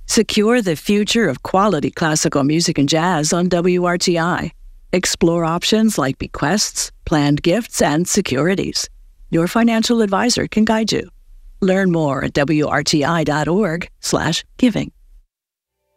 Secure the future of quality classical music and jazz on WRTI. Explore options like bequests, planned gifts, and securities. Your financial advisor can guide you. Learn more at WRTI.org/giving.